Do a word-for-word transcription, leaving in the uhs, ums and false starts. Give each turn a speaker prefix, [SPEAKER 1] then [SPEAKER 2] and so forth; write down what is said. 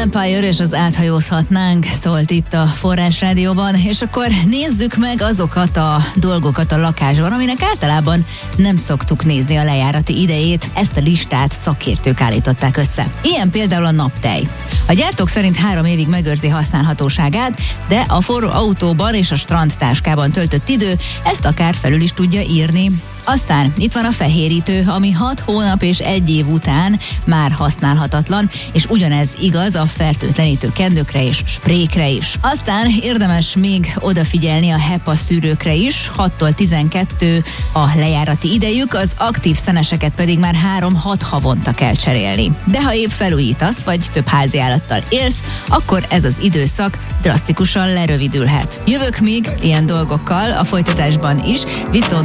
[SPEAKER 1] Empire és az Áthajózhatnánk szólt itt a Forrás Rádióban, és akkor nézzük meg azokat a dolgokat a lakásban, aminek általában nem szoktuk nézni a lejárati idejét. Ezt a listát szakértők állították össze. Ilyen például a naptej. A gyártók szerint három évig megőrzi használhatóságát, de a forró autóban és a strandtáskában töltött idő ezt akár felül is tudja írni. Aztán itt van a fehérítő, ami hat hónap és egy év után már használhatatlan, és ugyanez igaz a fertőtlenítő kendőkre és sprékre is. Aztán érdemes még odafigyelni a HEPA szűrőkre is, hattól tizenkettő a lejárati idejük, az aktív szeneseket pedig már három-hat havonta kell cserélni. De ha épp felújítasz, vagy több háziállattal élsz, akkor ez az időszak drasztikusan lerövidülhet. Jövök még ilyen dolgokkal a folytatásban is, viszont